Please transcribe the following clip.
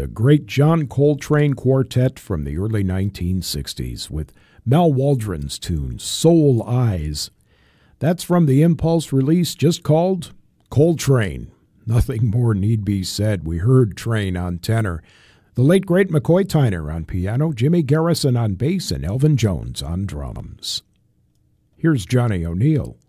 the great John Coltrane Quartet from the early 1960s with Mal Waldron's tune, Soul Eyes. That's from the Impulse release just called Coltrane. Nothing more need be said. We heard Train on tenor, the late great McCoy Tyner on piano, Jimmy Garrison on bass, and Elvin Jones on drums. Here's Johnny O'Neill.